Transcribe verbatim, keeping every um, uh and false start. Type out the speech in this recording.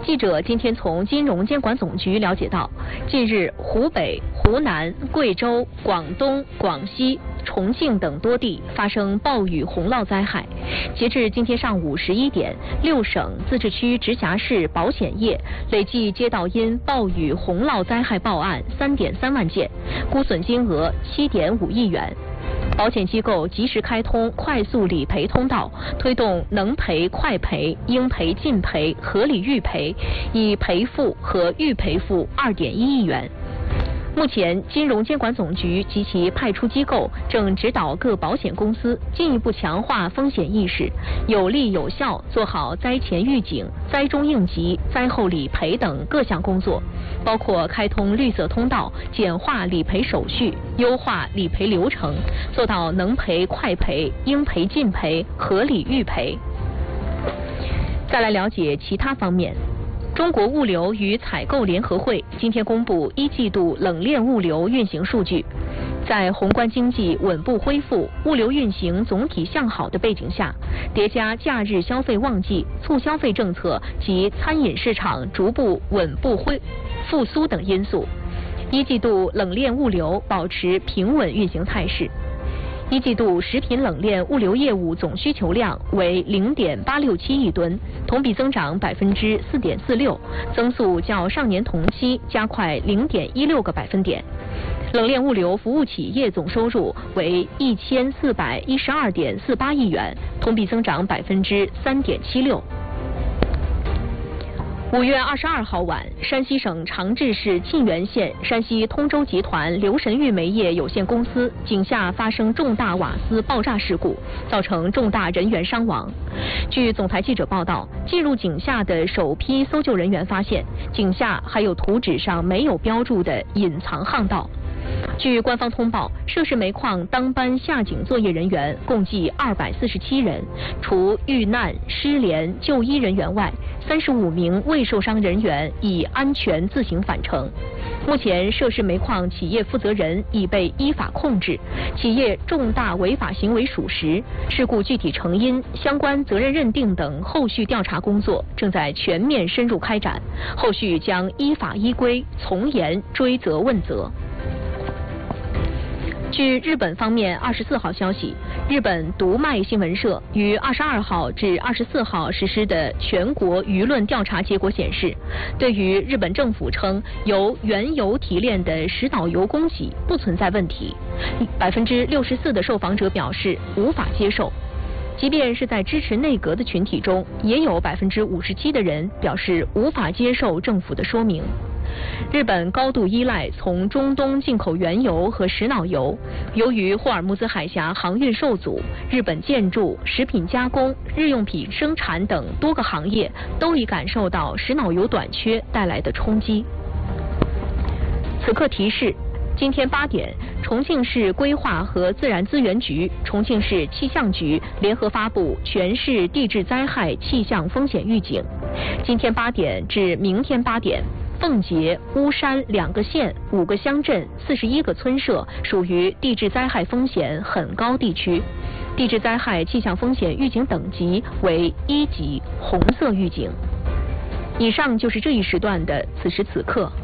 记者今天从金融监管总局了解到，近日湖北、湖南、贵州、广东、广西、重庆等多地发生暴雨洪涝灾害。截至今天上午十一点，六省、自治区、直辖市保险业累计接到因暴雨洪涝灾害报案三点三万件，估损金额七点五亿元。保险机构及时开通快速理赔通道，推动能赔快赔、应赔尽赔、合理预赔，已赔付和预赔付二点一亿元。目前，金融监管总局及其派出机构正指导各保险公司进一步强化风险意识，有力有效做好灾前预警、灾中应急、灾后理赔等各项工作，包括开通绿色通道、简化理赔手续、优化理赔流程，做到能赔快赔、应赔尽赔、合理预赔。再来了解其他方面。中国物流与采购联合会今天公布一季度冷链物流运行数据，在宏观经济稳步恢复、物流运行总体向好的背景下，叠加假日消费旺季、促消费政策及餐饮市场逐步稳步恢复苏等因素，一季度冷链物流保持平稳运行态势。一季度食品冷链物流业务总需求量为零点八六七亿吨，同比增长百分之四点四六，增速较上年同期加快零点一六个百分点。冷链物流服务企业总收入为一千四百一十二点四八亿元，同比增长百分之三点七六。五月二十二号晚，山西省长治市沁源县山西通州集团刘神玉煤业有限公司井下发生重大瓦斯爆炸事故，造成重大人员伤亡。据总台记者报道，进入井下的首批搜救人员发现，井下还有图纸上没有标注的隐藏巷道。据官方通报，涉事煤矿当班下井作业人员共计二百四十七人，除遇难、失联、就医人员外，三十五名未受伤人员已安全自行返程。目前，涉事煤矿企业负责人已被依法控制，企业重大违法行为属实，事故具体成因、相关责任认定等后续调查工作正在全面深入开展，后续将依法依规从严追责问责。据日本方面二十四号消息，日本读卖新闻社于二十二号至二十四号实施的全国舆论调查结果显示，对于日本政府称由原油提炼的石岛油供给不存在问题，百分之六十四的受访者表示无法接受。即便是在支持内阁的群体中，也有百分之五十七的人表示无法接受政府的说明。日本高度依赖从中东进口原油和石脑油，由于霍尔木兹海峡航运受阻，日本建筑、食品加工、日用品生产等多个行业都已感受到石脑油短缺带来的冲击。此刻提示：今天八点，重庆市规划和自然资源局、重庆市气象局联合发布全市地质灾害气象风险预警。今天八点至明天八点，奉节、巫山两个县、五个乡镇、四十一个村社属于地质灾害风险很高地区，地质灾害气象风险预警等级为一级红色预警。以上就是这一时段的此时此刻。